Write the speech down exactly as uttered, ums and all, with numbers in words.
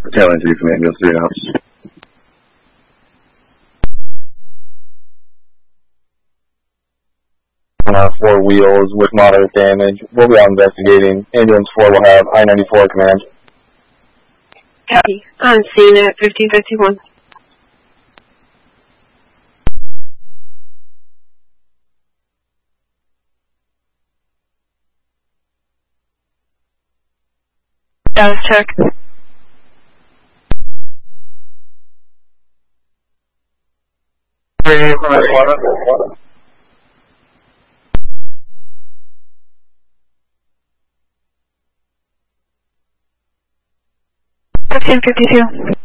Tail into you, command, you'll three knots. Uh, four wheels with moderate damage. We'll be out investigating. Ambulance four will have I ninety-four command. Copy. I'm seeing it at fifteen fifty-one. Status check. Three from Esquadron. fifteen fifty-two.